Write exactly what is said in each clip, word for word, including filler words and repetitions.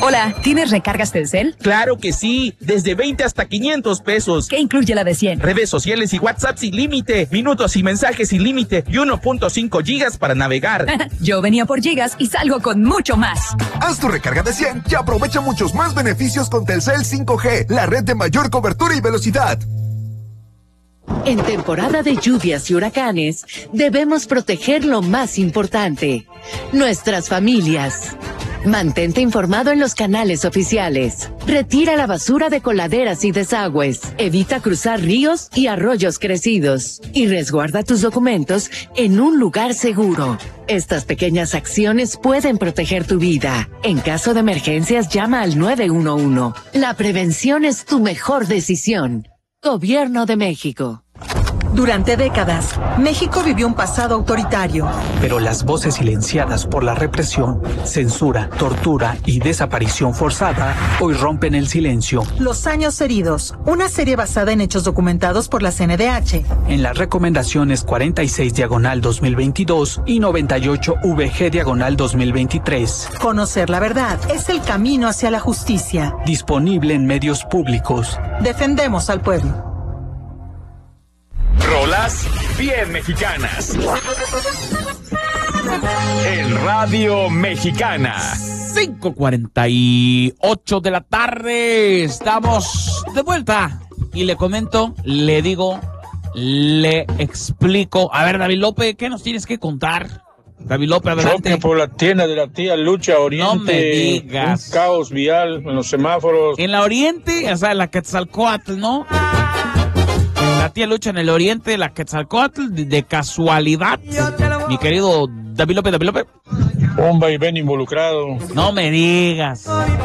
Hola, ¿tienes recargas Telcel? Claro que sí, desde veinte hasta quinientos pesos. ¿Qué incluye la de cien? Redes sociales y WhatsApp sin límite, minutos y mensajes sin límite y uno punto cinco gigas para navegar. Yo venía por gigas y salgo con mucho más. Haz tu recarga de cien y aprovecha muchos más beneficios con Telcel cinco G, la red de mayor cobertura y velocidad. En temporada de lluvias y huracanes, debemos proteger lo más importante, nuestras familias. Mantente informado en los canales oficiales. Retira la basura de coladeras y desagües. Evita cruzar ríos y arroyos crecidos. Y resguarda tus documentos en un lugar seguro. Estas pequeñas acciones pueden proteger tu vida. En caso de emergencias, llama al nueve uno uno. La prevención es tu mejor decisión. Gobierno de México. Durante décadas, México vivió un pasado autoritario. Pero las voces silenciadas por la represión, censura, tortura y desaparición forzada hoy rompen el silencio. Los años heridos, una serie basada en hechos documentados por la C N D H. En las recomendaciones cuarenta y seis diagonal dos mil veintidós y noventa y ocho V G diagonal dos mil veintitrés. Conocer la verdad es el camino hacia la justicia. Disponible en medios públicos. Defendemos al pueblo. Rolas bien mexicanas. En Radio Mexicana. cinco cuarenta y ocho de la tarde. Estamos de vuelta. Y le comento, le digo, le explico. A ver, David López, ¿qué nos tienes que contar? David López, adelante. Choque por la tienda de la tía Lucha Oriente. No me digas. Un caos vial en los semáforos. En la Oriente, o sea, la Quetzalcóatl, ¿no? La tía Lucha en el Oriente, la Quetzalcóatl, de, de casualidad. Mi querido David López, David López. Un vaivén involucrado. No me digas.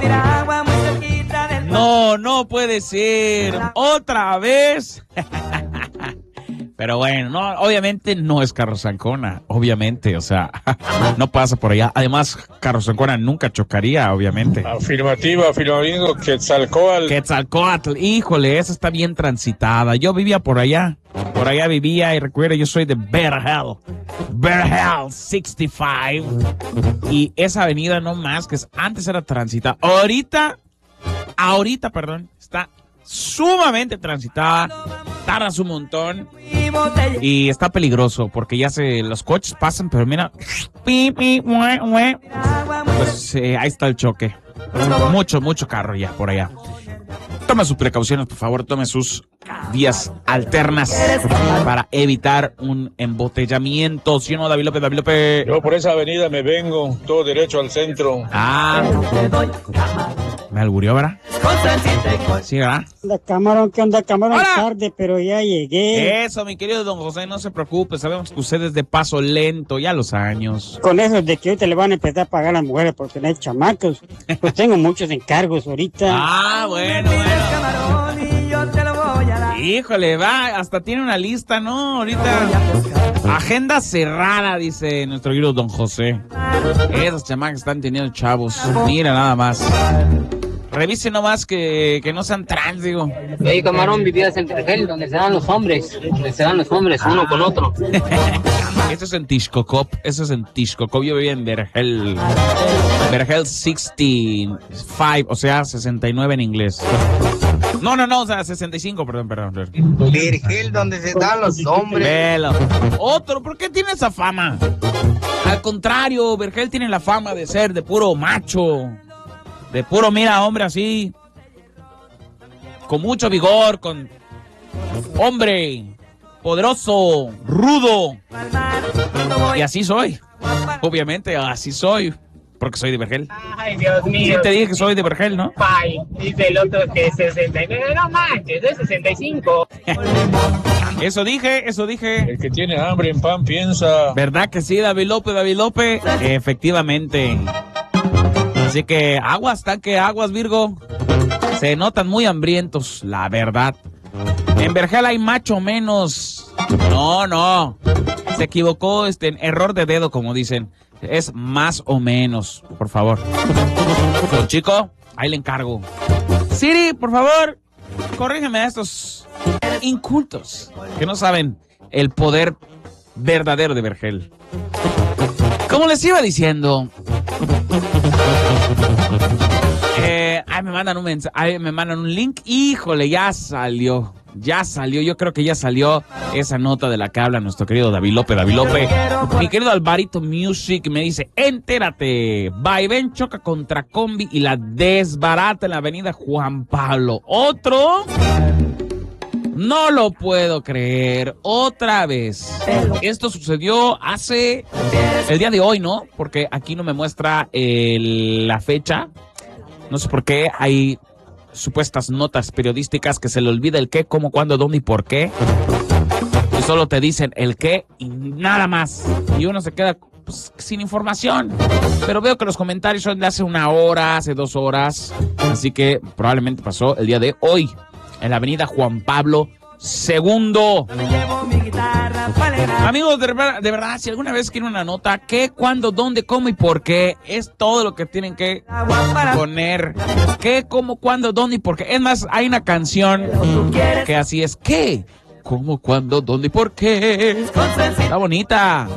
No, no puede ser. Otra vez. Pero bueno, no, obviamente no es Carlos Ancona, obviamente, o sea, no pasa por allá. Además, Carlos Ancona nunca chocaría, obviamente. Afirmativa, afirmativo, Quetzalcóatl. Quetzalcóatl, híjole, esa está bien transitada. Yo vivía por allá, por allá vivía y recuerda, yo soy de Bear Hill, Bear Hill sesenta y cinco. Y esa avenida no más, que es, antes era transitada. Ahorita, ahorita, perdón, está sumamente transitada, tardas un montón y está peligroso porque ya se los coches pasan, pero mira, pues eh, ahí está el choque. Mucho, mucho carro ya por allá. Tome sus precauciones, por favor, tome sus vías alternas para evitar un embotellamiento. ¿Sí o no, David López, David López? Yo por esa avenida me vengo, todo derecho al centro. Ah, me alburió, ¿verdad? Sí, ¿verdad? La Camarón, ¿qué onda, Camarón? Tarde, pero ya llegué. Eso, mi querido don José, no se preocupe. Sabemos que usted es de paso lento, ya los años. Con eso de que ahorita le van a empezar a pagar a las mujeres por tener chamacos, pues tengo muchos encargos ahorita. Ah, bueno, bueno. Híjole, va, hasta tiene una lista, ¿no? Ahorita. Agenda cerrada, dice nuestro querido don José. Esas chamacas están teniendo chavos. Mira nada más. Revise nomás que, que no sean trans, digo. Oye, Camarón, vivías en Vergel, donde se dan los hombres. Donde se dan los hombres, uno ah. con otro. Eso es en Tixcocop. Eso es en Tixcocop. Yo vivía en Vergel. Vergel sesenta y cinco, o sea, sesenta y nueve en inglés. No, no, no, o sea, sesenta y cinco, perdón, perdón. perdón. Vergel, donde se dan los hombres. Velo. Otro, ¿por qué tiene esa fama? Al contrario, Vergel tiene la fama de ser de puro macho. De puro, mira, hombre así, con mucho vigor, con hombre poderoso, rudo. Y así soy, obviamente, así soy, porque soy de Vergel. Ay, Dios mío. Sí te dije que soy de Vergel, ¿no? Ay, dice el otro que es sesenta y nueve, no manches, es sesenta y cinco. Eso dije, eso dije. El que tiene hambre en pan piensa. ¿Verdad que sí, David López, David López? Efectivamente. Así que aguas, tanque, aguas, Virgo. Se notan muy hambrientos, la verdad. En Vergel hay macho menos. No, no. Se equivocó, este, error de dedo, como dicen. Es más o menos, por favor. Don Chico, ahí le encargo. Siri, por favor, corrígeme a estos incultos que no saben el poder verdadero de Vergel. Como les iba diciendo, me mandan un mensaje, me mandan un link. Híjole, ya salió. Ya salió, yo creo que ya salió esa nota de la que habla nuestro querido David López. David López, mi querido Alvarito Music me dice, entérate, Vaivén choca contra combi y la desbarata en la avenida Juan Pablo. ¿Otro? No lo puedo creer, otra vez. Esto sucedió hace, el día de hoy, ¿no? Porque aquí no me muestra el, la fecha. No sé por qué hay supuestas notas periodísticas que se le olvida el qué, cómo, cuándo, dónde y por qué. Y solo te dicen el qué y nada más. Y uno se queda pues, sin información. Pero veo que los comentarios son de hace una hora, hace dos horas. Así que probablemente pasó el día de hoy en la avenida Juan Pablo segundo. Amigos, de verdad, de verdad, si alguna vez quieren una nota, qué, cuándo, dónde, cómo y por qué, es todo lo que tienen que poner. Qué, cómo, cuándo, dónde y por qué. Es más, hay una canción que así es. ¿Qué? ¿Cómo, cuándo, dónde y por qué? Está bonita.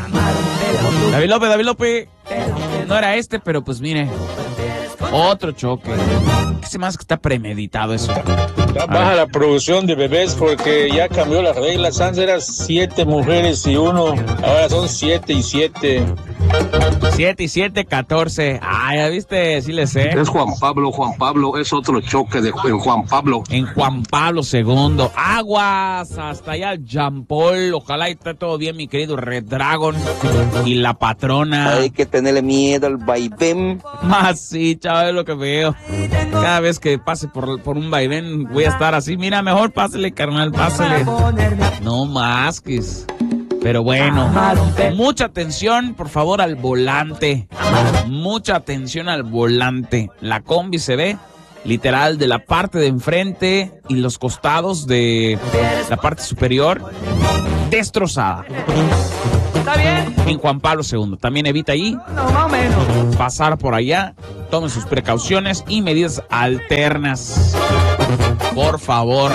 David López, David López. No era este, pero pues mire. Otro choque. ¿Qué se más que está premeditado eso? Baja la producción de bebés porque ya cambió las reglas. Antes eran siete mujeres y uno. Ahora son siete y siete. Siete y siete, catorce. Ah, ya viste, sí le sé. Es Juan Pablo, Juan Pablo, es otro choque de en Juan Pablo. En Juan Pablo segundo. Aguas, hasta allá Jean Paul. Ojalá y esté todo bien, mi querido Red Dragon. Y la patrona. Hay que tenerle miedo al vaivén. Más sí, chaval, es lo que veo. Cada vez que pase por, por un vaivén voy a estar así. Mira, mejor pásele, carnal, pásele. No más que... Pero bueno, mucha atención, por favor, al volante. Mucha atención al volante. La combi se ve literal de la parte de enfrente y los costados de la parte superior destrozada. ¿Está bien? En Juan Pablo segundo. También evita ahí pasar por allá. Tomen sus precauciones y medidas alternas. Por favor.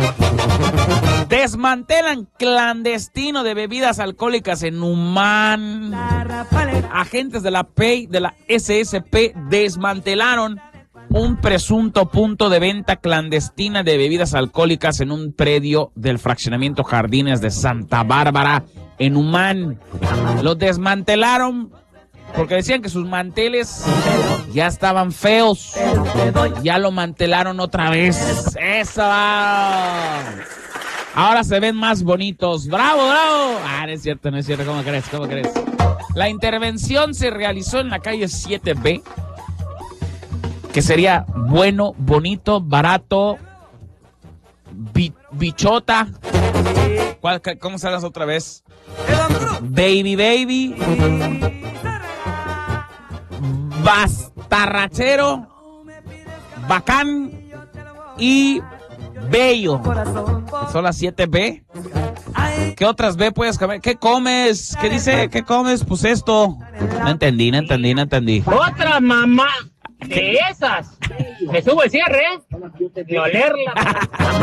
Desmantelan clandestino de bebidas alcohólicas en Numán. Agentes de la P E I, de la S S P, desmantelaron un presunto punto de venta clandestina de bebidas alcohólicas en un predio del fraccionamiento Jardines de Santa Bárbara, en Numán. Lo desmantelaron porque decían que sus manteles ya estaban feos. Ya lo mantelaron otra vez. ¡Eso! Ahora se ven más bonitos. ¡Bravo, bravo! Ah, no es cierto, no es cierto. ¿Cómo crees? ¿Cómo crees? La intervención se realizó en la calle siete B, que sería bueno, bonito, barato, bi bichota. ¿Cuál, ¿Cómo sales otra vez? Baby, baby. Bastarrachero. Bacán. Y bello. Son las siete B. ¿Qué otras B puedes comer? ¿Qué comes? ¿Qué dice? ¿Qué comes? Pues esto. No entendí, no entendí, no entendí. Otra mamá de esas. Me subo el cierre, de olerla.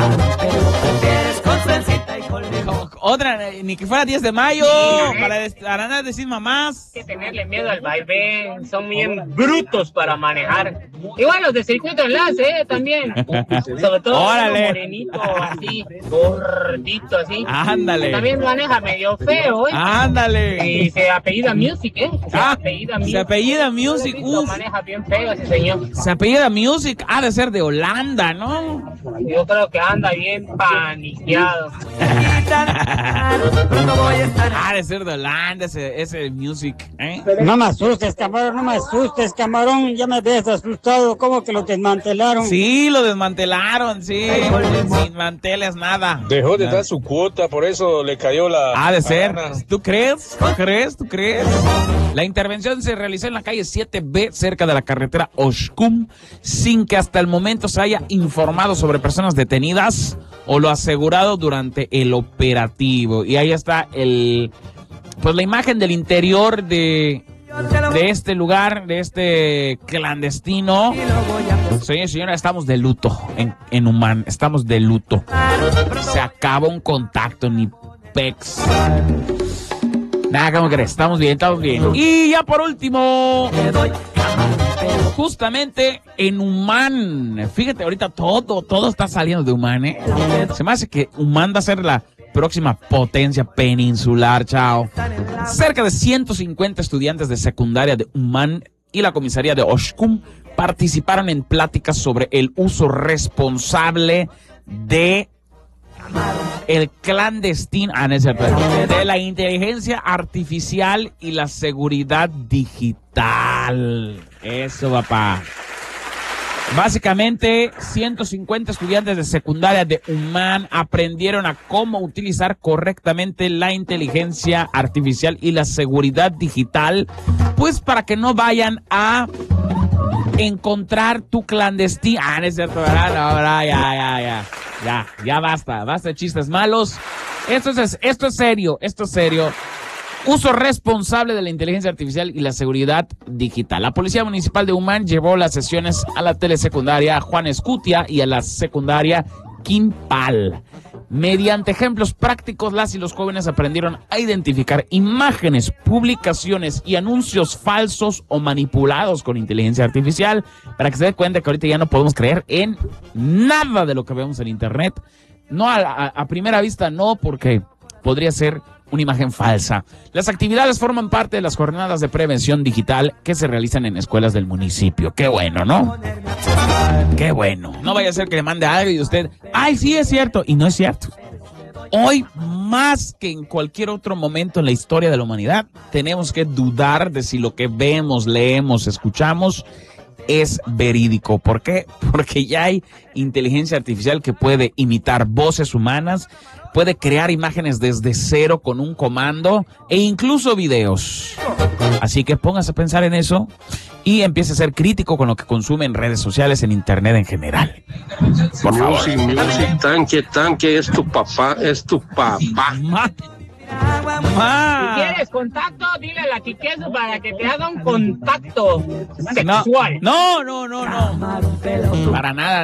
Otra, ni que fuera diez de mayo, para, para nada decir mamás. Hay que tenerle miedo al vaivén, son bien brutos para manejar. Igual los de circuito enlace, eh, también. Sobre todo un morenito así, gordito así. Ándale. También maneja medio feo, eh. Ándale. Y se apellida Music, eh. Se ah, apellida Music. Se apellida Music, uf. Maneja bien feo ese señor. Se apellida Music, ha de ser de Holanda, ¿no? Yo creo que anda bien paniqueado. Ha de ser de Holanda ese, ese Music, ¿eh? No me asustes, camarón, no me asustes, camarón. Ya me ves asustado, ¿cómo que lo desmantelaron? Sí, lo desmantelaron, sí. Sin manteles, nada. Dejó de dar su cuota, por eso le cayó la... Ha de ser. ¿Tú crees? ¿Tú crees? ¿Tú crees? La intervención se realizó en la calle siete B, cerca de la carretera Oshkum, sin que hasta el momento se haya informado sobre personas detenidas o lo asegurado durante el operativo. Y ahí está el, pues la imagen del interior de, de este lugar, de este clandestino. Señor y señora, estamos de luto en, en Humán, estamos de luto. Se acaba un contacto, ni pex. Nada, ¿cómo crees? Estamos bien, estamos bien. Y ya por último, justamente en Humán. Fíjate, ahorita todo, todo está saliendo de Humán, ¿eh? Se me hace que Humán va a ser la próxima potencia peninsular, chao. Cerca de ciento cincuenta estudiantes de secundaria de Humán y la comisaría de Oshkum participaron en pláticas sobre el uso responsable de el clandestino, ah, no es cierto, de la inteligencia artificial y la seguridad digital. Eso, papá. Básicamente, ciento cincuenta estudiantes de secundaria de Humán aprendieron a cómo utilizar correctamente la inteligencia artificial y la seguridad digital, pues para que no vayan a encontrar tu clandestino. Ah, no es cierto, ¿verdad? No, no, ya, ya, ya. Ya, ya basta, basta de chistes malos. Esto es, esto es serio, esto es serio. Uso responsable de la inteligencia artificial y la seguridad digital. La Policía Municipal de Humán llevó las sesiones a la telesecundaria Juan Escutia y a la secundaria Quimpal. Mediante ejemplos prácticos, las y los jóvenes aprendieron a identificar imágenes, publicaciones y anuncios falsos o manipulados con inteligencia artificial, para que se dé cuenta que ahorita ya no podemos creer en nada de lo que vemos en internet. No, a, a, a primera vista no, porque podría ser una imagen falsa. Las actividades forman parte de las jornadas de prevención digital que se realizan en escuelas del municipio. Qué bueno, ¿no? Qué bueno. No vaya a ser que le mande algo y usted, ay, sí es cierto, y no es cierto. Hoy, más que en cualquier otro momento en la historia de la humanidad, tenemos que dudar de si lo que vemos, leemos, escuchamos es verídico. ¿Por qué? Porque ya hay inteligencia artificial que puede imitar voces humanas, puede crear imágenes desde cero con un comando e incluso videos. Así que póngase a pensar en eso y empiece a ser crítico con lo que consume en redes sociales, en internet en general. Por favor. Music, music, tanque, tanque, es tu papá, es tu papá. Si quieres contacto, dile a la Quiqueso para que te haga un contacto sexual. No, no, no, no, no. Para nada.